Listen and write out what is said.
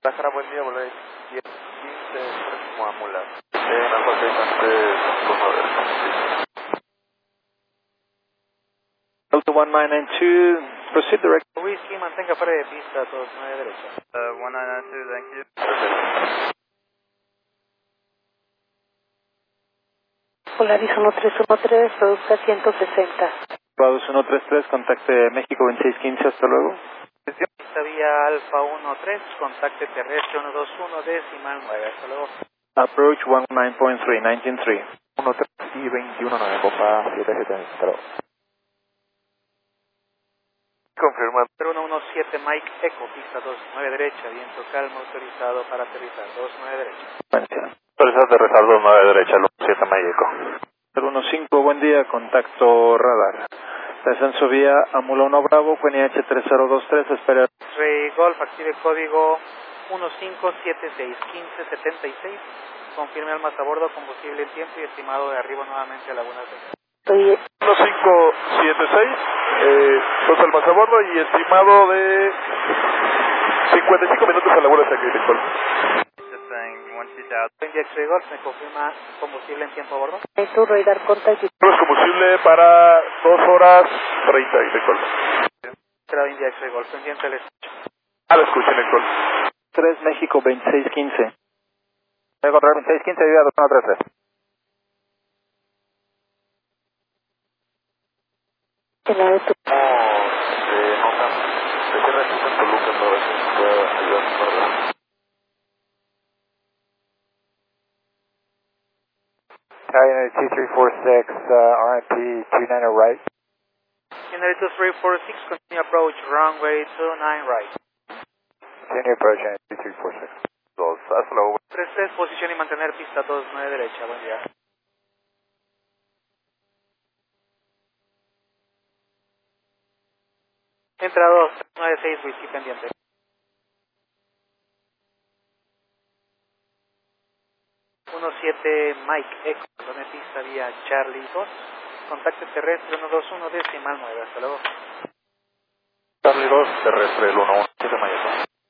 Pájara, buen día, volver 10, 15, próximo a Mula. Alfa 6 antes, por favor. Delta 1992, proceed direct. Whisky, mantenga fuera de pista, 29 derecha. 1992, thank you. Polaris 1313, producta 160. Polaris 133, contacte México 2615, hasta luego. Pista vía Alfa 13, contacte terrestre 121, decimal 9, hasta luego. Approach 19.3, 19.3. 13 y 21.9, copa 770. Confirmando. 117 Mike Echo, pista 29 derecha, viento calmo, autorizado para aterrizar, 29 derecha. Autorizado de aterrizar 29 derecha, 7 Mayeco. 015, buen día, contacto radar. Descenso vía Amula 1 Bravo, QNH 3023, espera. Rey Golf, active código 15761576. Confirme almas a bordo, combustible en tiempo y estimado de arribo nuevamente a Lagunas Vegas. 1576, dos almas a bordo y estimado de 55 minutos a Lagunas Vegas. India X-Ray Golf, me confirma combustible en tiempo a bordo. Tu radar contact. Tenemos combustible para 2 horas 30 de Nicol. Entrada India X-Ray Golf, pendiente del escucho. A la escucha, Nicol. 3 México 2615. Voy a encontrar 2615, vía 2133. General, No, se cierra aquí en Toluca, pero a veces puede ayudar para Italian 2346, RMP 29 right. United 2346, continue approach, runway 29 right. Continue approaching 2346. 2, hasta luego. 33, posición y mantener pista 29 derecha, buen día. Entra 296, whisky pendiente. Mike Echo, perdone pista vía Charlie 2, contacte terrestre 121, decimal 9, hasta luego. Charlie 2, terrestre, el 11, 7 Mayeco.